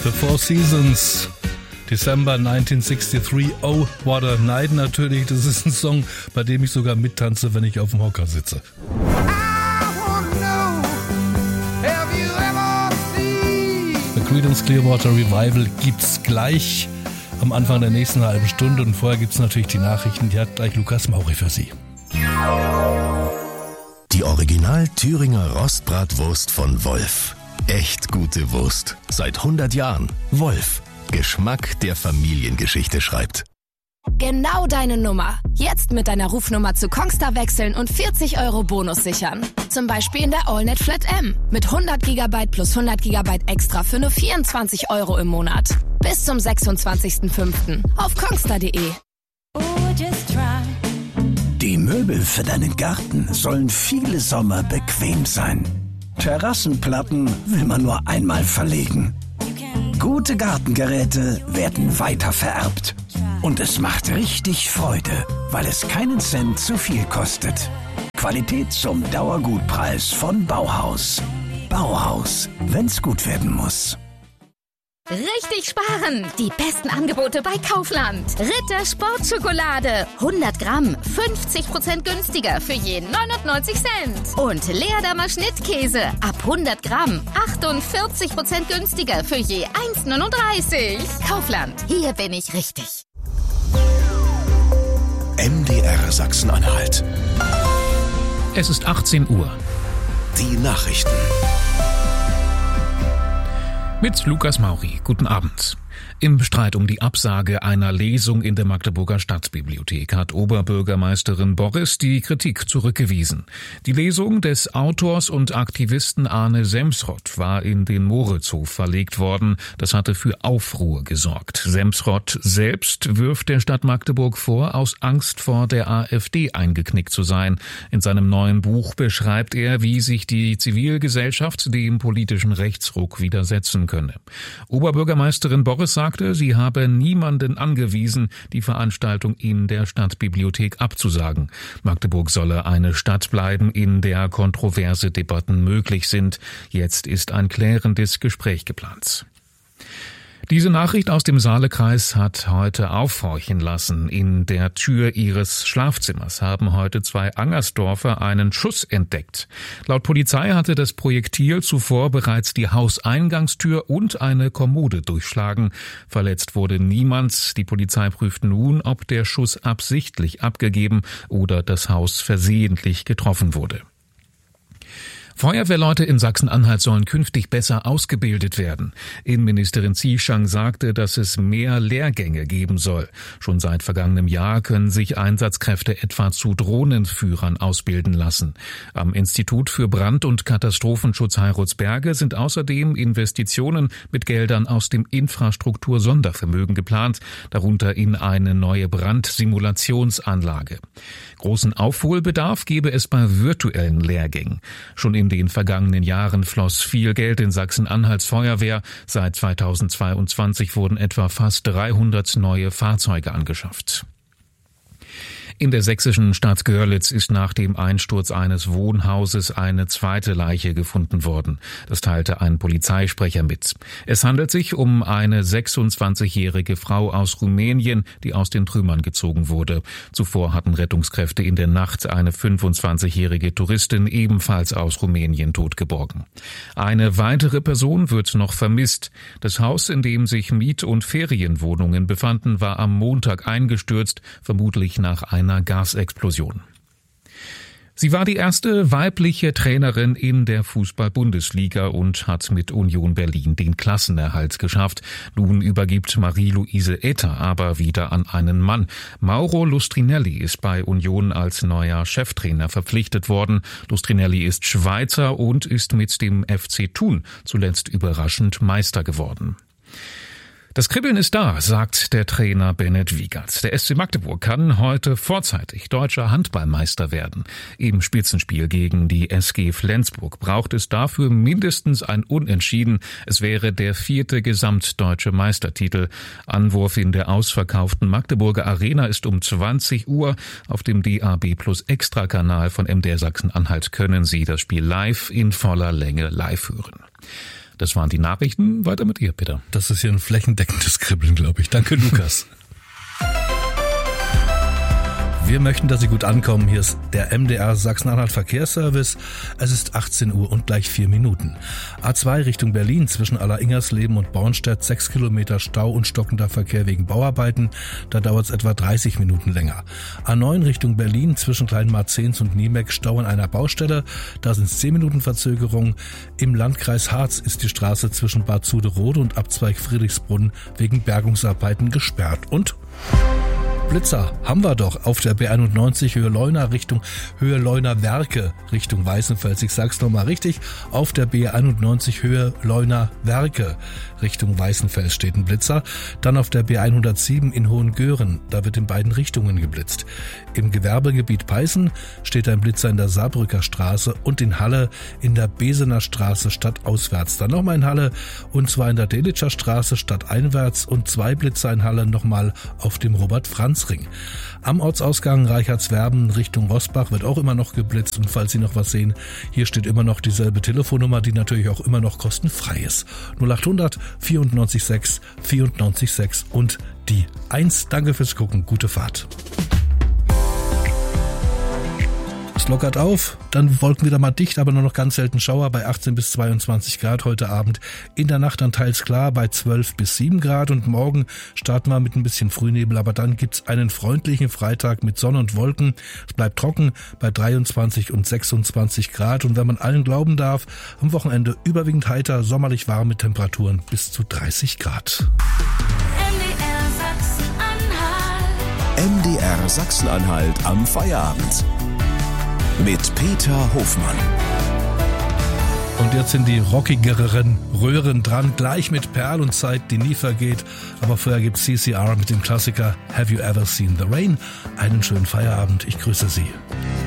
The Four Seasons, December 1963, Oh, What a Night natürlich. Das ist ein Song, bei dem ich sogar mittanze, wenn ich auf dem Hocker sitze. The Creedence Clearwater Revival gibt's gleich am Anfang der nächsten halben Stunde. Und vorher gibt's natürlich die Nachrichten, die hat gleich Lukas Mauri für Sie. Die Original Thüringer Rostbratwurst von Wolf. Echt gute Wurst. Seit 100 Jahren. Wolf. Geschmack, der Familiengeschichte schreibt. Genau deine Nummer. Jetzt mit deiner Rufnummer zu Kongstar wechseln und 40 € Bonus sichern. Zum Beispiel in der AllNet Flat M. Mit 100 GB plus 100 GB extra für nur 24 € im Monat. Bis zum 26.05. auf kongstar.de. Die Möbel für deinen Garten sollen viele Sommer bequem sein. Terrassenplatten will man nur einmal verlegen. Gute Gartengeräte werden weiter vererbt. Und es macht richtig Freude, weil es keinen Cent zu viel kostet. Qualität zum Dauergutpreis von Bauhaus. Bauhaus, wenn's gut werden muss. Richtig sparen! Die besten Angebote bei Kaufland. Ritter Sportschokolade. 100 Gramm, 50% günstiger für je 99 Cent. Und Leerdammer Schnittkäse. Ab 100 Gramm, 48% günstiger für je 1,39. Kaufland, hier bin ich richtig. MDR Sachsen-Anhalt. Es ist 18 Uhr. Die Nachrichten. Mit Lukas Mauri. Guten Abend. Im Streit um die Absage einer Lesung in der Magdeburger Stadtbibliothek hat Oberbürgermeisterin Borres die Kritik zurückgewiesen. Die Lesung des Autors und Aktivisten Arne Semsrott war in den Moritzhof verlegt worden. Das hatte für Aufruhr gesorgt. Semsrott selbst wirft der Stadt Magdeburg vor, aus Angst vor der AfD eingeknickt zu sein. In seinem neuen Buch beschreibt er, wie sich die Zivilgesellschaft dem politischen Rechtsruck widersetzen könne. Oberbürgermeisterin Borres sagte, sie habe niemanden angewiesen, die Veranstaltung in der Stadtbibliothek abzusagen. Magdeburg solle eine Stadt bleiben, in der kontroverse Debatten möglich sind. Jetzt ist ein klärendes Gespräch geplant. Diese Nachricht aus dem Saalekreis hat heute aufhorchen lassen. In der Tür ihres Schlafzimmers haben heute 2 Angersdorfer einen Schuss entdeckt. Laut Polizei hatte das Projektil zuvor bereits die Hauseingangstür und eine Kommode durchschlagen. Verletzt wurde niemand. Die Polizei prüft nun, ob der Schuss absichtlich abgegeben oder das Haus versehentlich getroffen wurde. Feuerwehrleute in Sachsen-Anhalt sollen künftig besser ausgebildet werden. Innenministerin Zieschang sagte, dass es mehr Lehrgänge geben soll. Schon seit vergangenem Jahr können sich Einsatzkräfte etwa zu Drohnenführern ausbilden lassen. Am Institut für Brand- und Katastrophenschutz Heiratsberge sind außerdem Investitionen mit Geldern aus dem Infrastruktur-Sondervermögen geplant, darunter in eine neue Brandsimulationsanlage. Großen Aufholbedarf gebe es bei virtuellen Lehrgängen. Schon in den vergangenen Jahren floss viel Geld in Sachsen-Anhalts Feuerwehr. Seit 2022 wurden etwa fast 300 neue Fahrzeuge angeschafft. In der sächsischen Stadt Görlitz ist nach dem Einsturz eines Wohnhauses eine zweite Leiche gefunden worden. Das teilte ein Polizeisprecher mit. Es handelt sich um eine 26-jährige Frau aus Rumänien, die aus den Trümmern gezogen wurde. Zuvor hatten Rettungskräfte in der Nacht eine 25-jährige Touristin ebenfalls aus Rumänien totgeborgen. Eine weitere Person wird noch vermisst. Das Haus, in dem sich Miet- und Ferienwohnungen befanden, war am Montag eingestürzt, vermutlich nach einer Gasexplosion. Sie war die erste weibliche Trainerin in der Fußball-Bundesliga und hat mit Union Berlin den Klassenerhalt geschafft. Nun übergibt Marie-Louise Etter aber wieder an einen Mann. Mauro Lustrinelli ist bei Union als neuer Cheftrainer verpflichtet worden. Lustrinelli ist Schweizer und ist mit dem FC Thun zuletzt überraschend Meister geworden. Das Kribbeln ist da, sagt der Trainer Bennett Wiegert. Der SC Magdeburg kann heute vorzeitig deutscher Handballmeister werden. Im Spitzenspiel gegen die SG Flensburg braucht es dafür mindestens ein Unentschieden. Es wäre der 4. gesamtdeutsche Meistertitel. Anwurf in der ausverkauften Magdeburger Arena ist um 20 Uhr. Auf dem DAB Plus Extra-Kanal von MDR Sachsen-Anhalt können Sie das Spiel live in voller Länge live hören. Das waren die Nachrichten. Weiter mit ihr, Peter. Das ist hier ein flächendeckendes Kribbeln, glaube ich. Danke, Lukas. Wir möchten, dass Sie gut ankommen. Hier ist der MDR Sachsen-Anhalt Verkehrsservice. Es ist 18 Uhr und gleich 4 Minuten. A2 Richtung Berlin zwischen Aller-Ingersleben und Bornstedt 6 Kilometer Stau und stockender Verkehr wegen Bauarbeiten. Da dauert es etwa 30 Minuten länger. A9 Richtung Berlin zwischen Kleinmarzens und Niemeck Stau an einer Baustelle. Da sind es 10 Minuten Verzögerung. Im Landkreis Harz ist die Straße zwischen Bad Zuderode und Abzweig Friedrichsbrunn wegen Bergungsarbeiten gesperrt. Und Blitzer haben wir doch auf der B91 Höhe Leuna Richtung Höhe Leuna Werke Richtung Weißenfels. Ich sag's nochmal richtig. Auf der B91 Höhe Leuna Werke Richtung Weißenfels steht ein Blitzer. Dann auf der B107 in Hohengören. Da wird in beiden Richtungen geblitzt. Im Gewerbegebiet Peißen steht ein Blitzer in der Saarbrücker Straße und in Halle in der Besener Straße stadtauswärts. Dann nochmal in Halle und zwar in der Delitscher Straße stadteinwärts und 2 Blitzer in Halle nochmal auf dem Robert-Franz-Ring. Am Ortsausgang Reichertswerben Richtung Rosbach wird auch immer noch geblitzt und falls Sie noch was sehen, hier steht immer noch dieselbe Telefonnummer, die natürlich auch immer noch kostenfrei ist. 0800 94 6 94 6 und die 1. Danke fürs Gucken, gute Fahrt. Es lockert auf, dann Wolken wieder mal dicht, aber nur noch ganz selten Schauer bei 18 bis 22 Grad heute Abend. In der Nacht dann teils klar bei 12 bis 7 Grad und morgen starten wir mit ein bisschen Frühnebel, aber dann gibt's einen freundlichen Freitag mit Sonne und Wolken. Es bleibt trocken bei 23 und 26 Grad und wenn man allen glauben darf, am Wochenende überwiegend heiter, sommerlich warm mit Temperaturen bis zu 30 Grad. MDR Sachsen-Anhalt am Feierabend. Mit Peter Hofmann. Und jetzt sind die rockigeren Röhren dran, gleich mit Perl und Zeit, die nie vergeht. Aber vorher gibt's CCR mit dem Klassiker Have You Ever Seen the Rain? Einen schönen Feierabend, ich grüße Sie.